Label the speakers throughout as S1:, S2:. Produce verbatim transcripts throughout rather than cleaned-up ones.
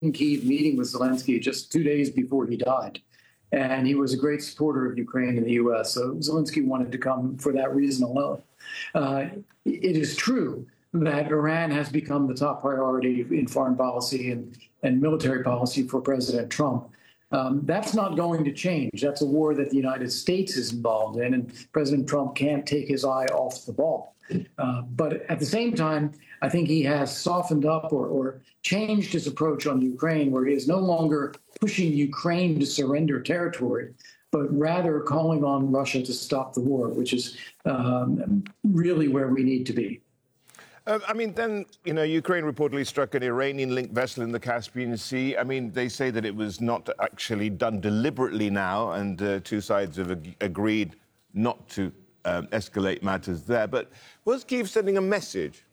S1: in Kyiv meeting with Zelensky just two days before he died. And he was a great supporter of Ukraine in the U S. So Zelensky wanted to come for that reason alone. Uh, it is true that Iran has become the top priority in foreign policy and, and military policy for President Trump. Um, that's not going to change. That's a war that the United States is involved in, and President Trump can't take his eye off the ball. Uh, but at the same time, I think he has softened up or, or changed his approach on Ukraine, where he is no longer pushing Ukraine to surrender territory, but rather calling on Russia to stop the war, which is um, really where we need to be.
S2: Uh, I mean, then, you know, Ukraine reportedly struck an Iranian-linked vessel in the Caspian Sea. I mean, they say that it was not actually done deliberately now, and uh, two sides have ag- agreed not to um, escalate matters there. But was Kyiv sending a message?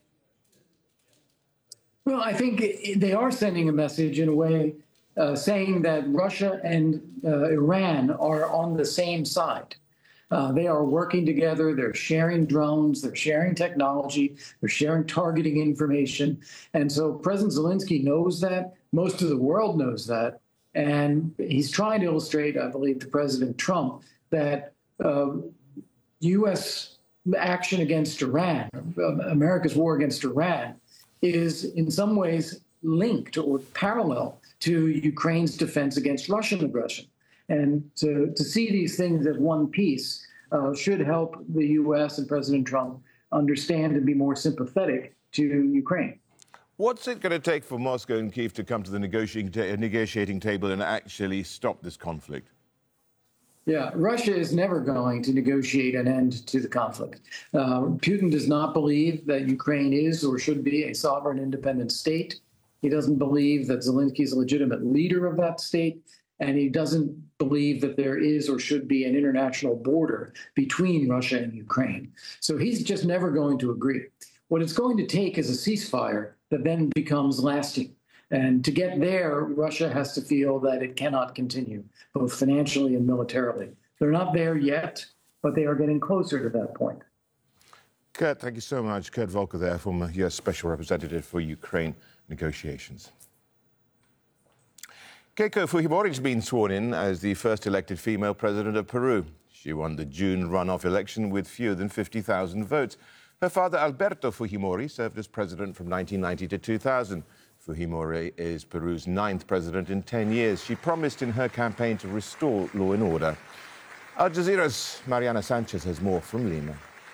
S1: Well, I think they are sending a message in a way uh, saying that Russia and uh, Iran are on the same side. Uh, they are working together. They're sharing drones. They're sharing technology. They're sharing targeting information. And so President Zelensky knows that. Most of the world knows that. And he's trying to illustrate, I believe, to President Trump that uh, U S action against Iran, America's war against Iran, is in some ways linked or parallel to Ukraine's defense against Russian aggression. And to, to see these things as one piece uh, should help the U S and President Trump understand and be more sympathetic to Ukraine.
S2: What's it going to take for Moscow and Kyiv to come to the negotiating, ta- negotiating table and actually stop this conflict?
S1: Yeah, Russia is never going to negotiate an end to the conflict. Uh, Putin does not believe that Ukraine is or should be a sovereign, independent state. He doesn't believe that Zelensky is a legitimate leader of that state. And he doesn't believe that there is or should be an international border between Russia and Ukraine. So he's just never going to agree. What it's going to take is a ceasefire that then becomes lasting. And to get there, Russia has to feel that it cannot continue, both financially and militarily. They're not there yet, but they are getting closer to that point.
S2: Kurt, thank you so much. Kurt Volker there, former U S Special Representative for Ukraine negotiations. Keiko Fujimori has been sworn in as the first elected female president of Peru. She won the June runoff election with fewer than fifty thousand votes. Her father, Alberto Fujimori, served as president from nineteen ninety to two thousand. Fujimori is Peru's ninth president in ten years. She promised in her campaign to restore law and order. Al Jazeera's Mariana Sanchez has more from Lima.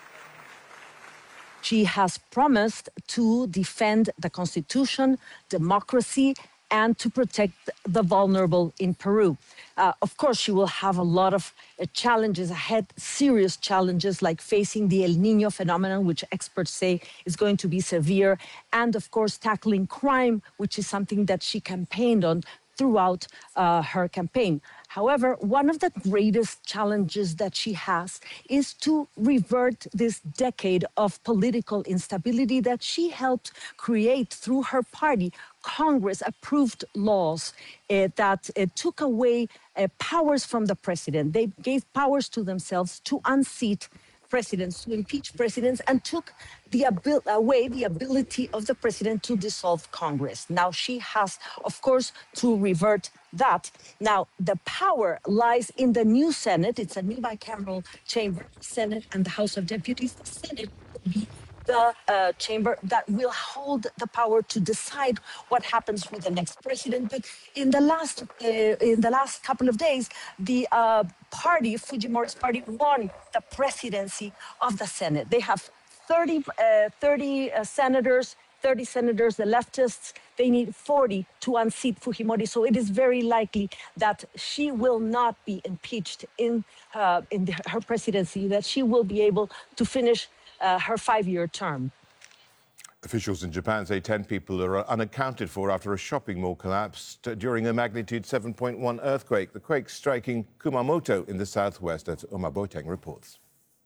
S3: She has promised to defend the Constitution, democracy, and to protect the vulnerable in Peru. Uh, of course, she will have a lot of uh, challenges ahead, serious challenges like facing the El Niño phenomenon, which experts say is going to be severe, and of course, tackling crime, which is something that she campaigned on throughout uh, her campaign. However, one of the greatest challenges that she has is to revert this decade of political instability that she helped create through her party. Congress approved laws uh, that uh, took away uh, powers from the president. They gave powers to themselves to unseat presidents, to impeach presidents, and took the abil- away the ability of the president to dissolve Congress. Now she has, of course, to revert that. Now, the power lies in the new Senate. It's a new bicameral chamber, Senate and the House of Deputies. The Senate will be the uh, chamber that will hold the power to decide what happens with the next president. But in the last uh, in the last couple of days, the uh, party, Fujimori's party, won the presidency of the Senate. They have thirty, uh, thirty uh, senators, thirty senators, the leftists. They need forty to unseat Fujimori. So it is very likely that she will not be impeached in, uh, in the, her presidency, that she will be able to finish Uh, her five-year term.
S2: Officials in Japan say ten people are unaccounted for after a shopping mall collapsed during a magnitude seven point one earthquake. The quake striking Kumamoto in the southwest, as Oma Boateng reports.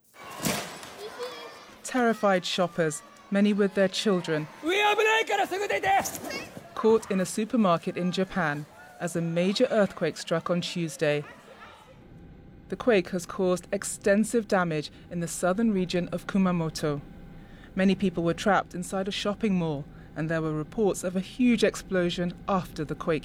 S4: Terrified shoppers, many with their children, caught in a supermarket in Japan as a major earthquake struck on Tuesday. The quake has caused extensive damage in the southern region of Kumamoto. Many people were trapped inside a shopping mall, and there were reports of a huge explosion after the quake